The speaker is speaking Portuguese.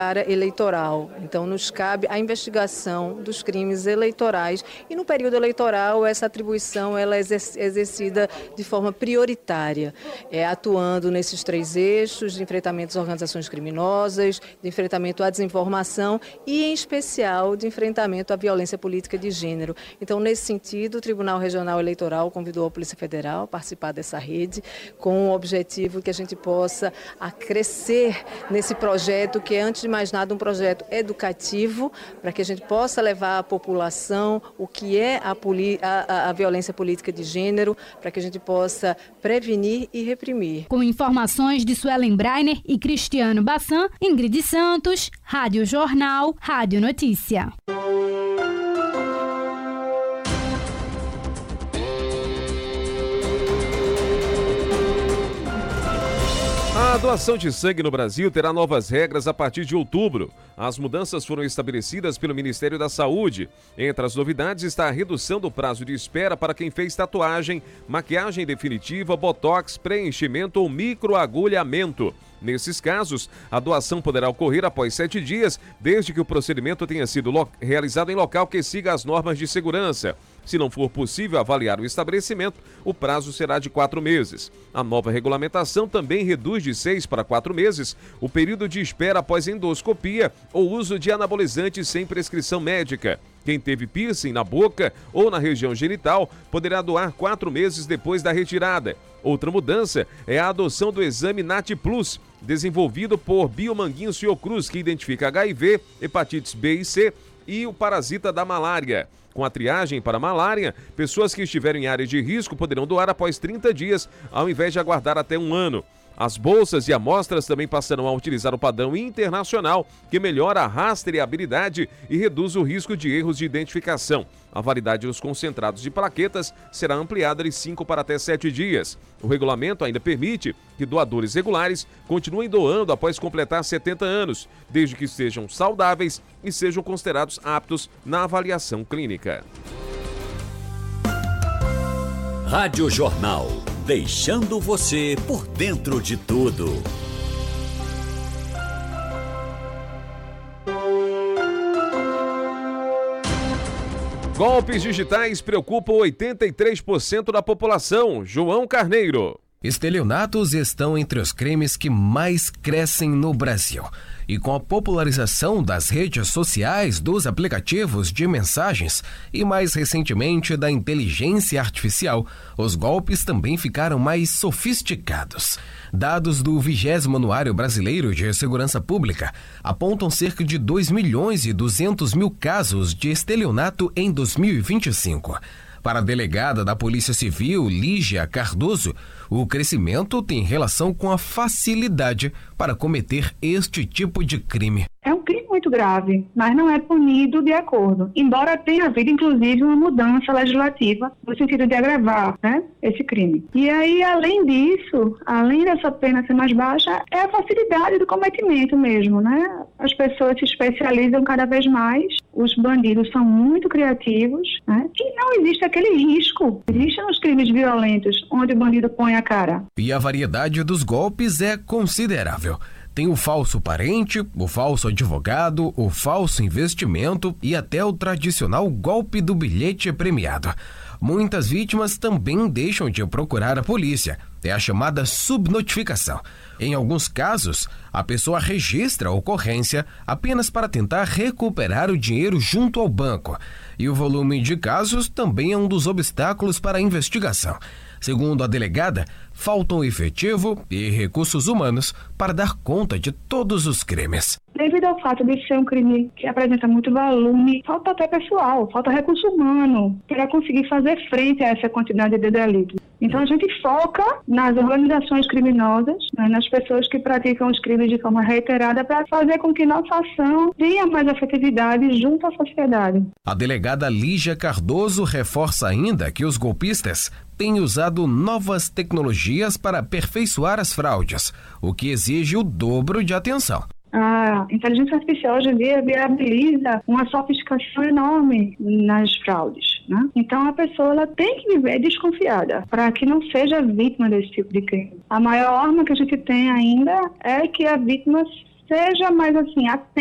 área eleitoral. Então, nos cabe a investigação dos crimes eleitorais e no período eleitoral essa atribuição ela é exercida de forma prioritária, atuando nesses 3 eixos de enfrentamento às organizações criminosas, de enfrentamento à desinformação e, em especial, de enfrentamento à violência política de gênero. Então, nesse sentido, o Tribunal Regional Eleitoral convidou a Polícia Federal a participar dessa rede com o objetivo que a gente possa crescer nesse projeto que é, antes de mais nada, um projeto educativo para que a gente possa levar à população o que é a violência política de gênero, para que a gente possa prevenir e reprimir. Com informações de Suelen Breiner e Cristiano Bassan, Ingrid Santos, Rádio Jornal, Rádio Notícia. A doação de sangue no Brasil terá novas regras a partir de outubro. As mudanças foram estabelecidas pelo Ministério da Saúde. Entre as novidades está a redução do prazo de espera para quem fez tatuagem, maquiagem definitiva, botox, preenchimento ou microagulhamento. Nesses casos, a doação poderá ocorrer após 7 dias, desde que o procedimento tenha sido realizado em local que siga as normas de segurança. Se não for possível avaliar o estabelecimento, o prazo será de 4 meses. A nova regulamentação também reduz de 6 para 4 meses o período de espera após endoscopia ou uso de anabolizantes sem prescrição médica. Quem teve piercing na boca ou na região genital poderá doar 4 meses depois da retirada. Outra mudança é a adoção do exame NAT Plus, desenvolvido por Biomanguinhos Fiocruz, que identifica HIV, hepatites B e C e o parasita da malária. Com a triagem para malária, pessoas que estiverem em área de risco poderão doar após 30 dias, ao invés de aguardar até 1 ano. As bolsas e amostras também passarão a utilizar o padrão internacional, que melhora a rastreabilidade e reduz o risco de erros de identificação. A validade dos concentrados de plaquetas será ampliada de 5 para até 7 dias. O regulamento ainda permite que doadores regulares continuem doando após completar 70 anos, desde que sejam saudáveis e sejam considerados aptos na avaliação clínica. Rádio Jornal, deixando você por dentro de tudo. Golpes digitais preocupam 83% da população. João Carneiro. Estelionatos estão entre os crimes que mais crescem no Brasil. E com a popularização das redes sociais, dos aplicativos de mensagens e, mais recentemente, da inteligência artificial, os golpes também ficaram mais sofisticados. Dados do 20º Anuário Brasileiro de Segurança Pública apontam cerca de 2.200.000 casos de estelionato em 2025. Para a delegada da Polícia Civil, Lígia Cardoso, o crescimento tem relação com a facilidade para cometer este tipo de crime. É um crime muito grave, mas não é punido de acordo, embora tenha havido, inclusive, uma mudança legislativa no sentido de agravar, esse crime. E aí, além disso, além dessa pena ser mais baixa, é a facilidade do cometimento mesmo, As pessoas se especializam cada vez mais, os bandidos são muito criativos, E não existe aquele risco. Existem os crimes violentos, onde o bandido põe a cara. E a variedade dos golpes é considerável. Tem o falso parente, o falso advogado, o falso investimento e até o tradicional golpe do bilhete premiado. Muitas vítimas também deixam de procurar a polícia. É a chamada subnotificação. Em alguns casos, a pessoa registra a ocorrência apenas para tentar recuperar o dinheiro junto ao banco. E o volume de casos também é um dos obstáculos para a investigação. Segundo a delegada, faltam efetivo e recursos humanos para dar conta de todos os crimes. Devido ao fato de ser um crime que apresenta muito volume, falta até pessoal, falta recurso humano para conseguir fazer frente a essa quantidade de delitos. Então a gente foca nas organizações criminosas, nas pessoas que praticam os crimes de forma reiterada para fazer com que nossa ação tenha mais efetividade junto à sociedade. A delegada Lígia Cardoso reforça ainda que os golpistas têm usado novas tecnologias para aperfeiçoar as fraudes, o que exige o dobro de atenção. A inteligência artificial hoje em dia viabiliza uma sofisticação enorme nas fraudes, Então a pessoa ela tem que viver desconfiada para que não seja vítima desse tipo de crime. A maior arma que a gente tem ainda é que a vítima seja mais assim, atento